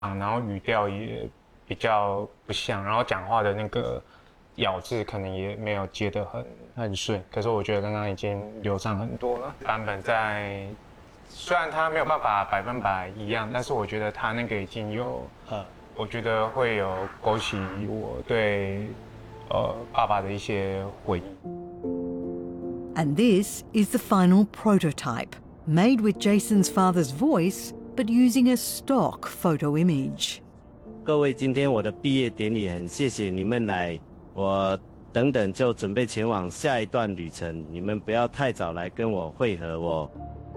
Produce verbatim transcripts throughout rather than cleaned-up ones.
然后语调也比较不像，然后讲话的那个咬字可能也没有接得很很顺。可是我觉得刚刚已经流畅很多了。版本在虽然它没有办法百分百一样，但是我觉得它那个已经有，我觉得会有勾起我对呃爸爸的一些回忆。 And this is the final prototype, made with Jason's father's voice, but using a stock photo image. 各位，今天我的毕业典礼，很谢谢你们来。我等等就准备前往下一段旅程，你们不要太早来跟我会合哦。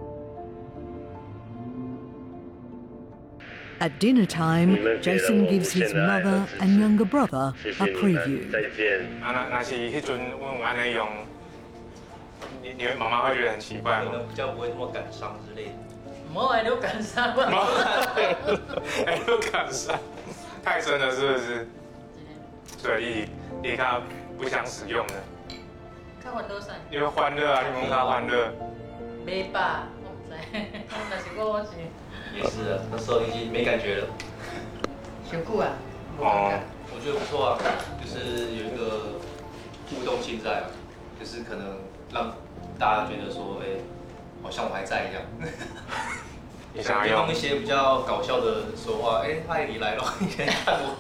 At dinner time, Jason gives his mother and younger brother a preview. 再见。 啊，那那是迄阵我们安尼用，你你妈妈会觉得很奇怪吗？ 比较不会那么感伤之类的。 冇爱都感伤吧？ 哎，都感伤，太深了是不是？所以你你看不想使用的。 较欢乐啥？ 因为欢乐啊，你们较欢乐。 没吧？我唔知，但是我是。 也是啊，那时候已经没感觉了。 小久啊。 哦。 我觉得不错啊，就是有一个互动性在啊，就是可能让大家觉得说，哎、欸，好像我还在一样。 你想要用一些比较搞笑的说话，哎、欸，嗨，你来了，你来看我。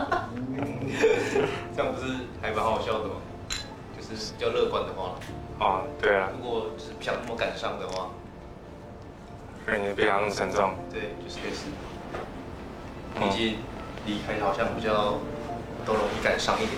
这样不是还蛮好笑的吗？就是比较乐观的话。 哦，对啊。 如果就是不想那么感伤的话。 所以你不想那么沉重。 对，就是类似。毕竟离开好像比较都容易感伤一点。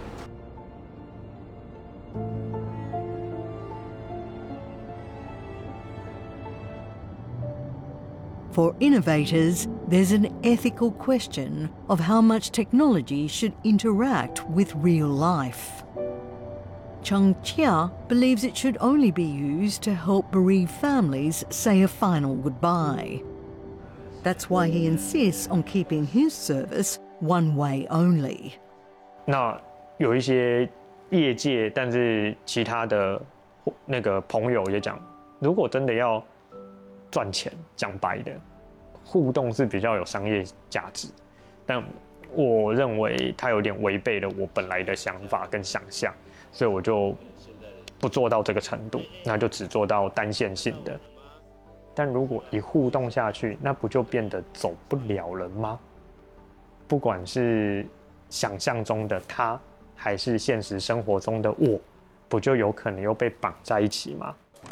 For innovators, there's an ethical question of how much technology should interact with real life. Chung Chia believes it should only be used to help bereaved families say a final goodbye. That's why he insists on keeping his service one way only. 那有一些业界，但是其他的那个朋友也讲，如果真的要赚钱，讲白的，互动是比较有商业价值，但我认为它有点违背了我本来的想法跟想象。所以我就不做到这个程度，那就只做到单线性的。但如果一互动下去，那不就变得走不了了吗？不管是想象中的他，还是现实生活中的我，不就有可能又被绑在一起吗？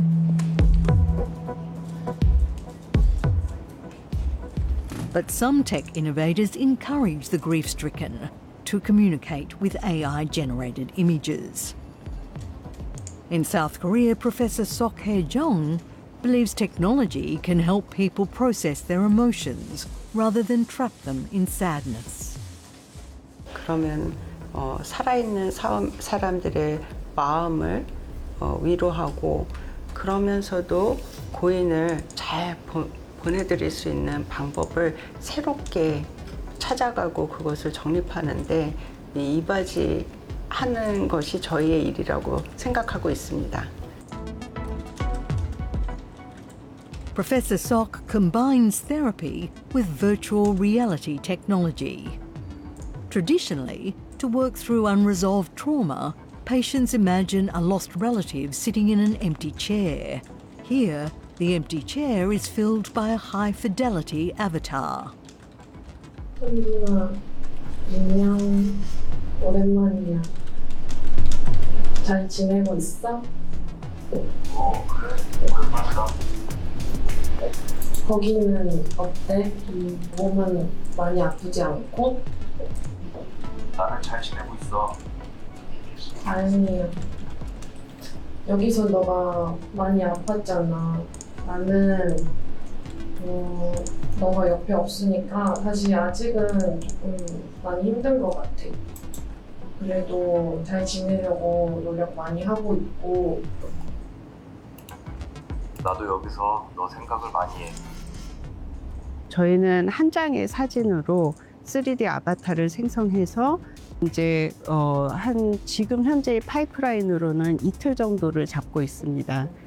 But some tech innovators encourage the grief-stricken to communicate with A I-generated images. In South Korea, Professor Sok Hae-jung believes technology can help people process their emotions rather than trap them in sadness. 그러면 어, 살아있는 사, 사람들의 마음을 어, 위로하고 그러면서도 고인을 잘 보, 보내드릴 수 있는 방법을 새롭게 찾아가고 그것을 정립하는데 이바지하는 것이 저희의 일이라고 생각하고 있습니다. Professor Sok combines therapy with virtual reality technology. Traditionally, to work through unresolved trauma, patients imagine a lost relative sitting in an empty chair. Here, the empty chair is filled by a high-fidelity avatar. 누나, 안녕. 오랜만이야. 잘 지내고 있어? 어, 그래. 오랜만이다. 거기는 어때? 음, 몸은 많이 아프지 않고? 나는 잘 지내고 있어. 다행이야. 여기서 너가 많이 아팠잖아. 나는 어, 너가 옆에 없으니까 사실 아직은 조금 많이 힘든 것 같아. 그래도 잘 지내려고 노력 많이 하고 있고. 나도 여기서 너 생각을 많이 해. 저희는 한 장의 사진으로 쓰리디 아바타를 생성해서 이제 어, 한 지금 현재의 파이프라인으로는 이틀 정도를 잡고 있습니다.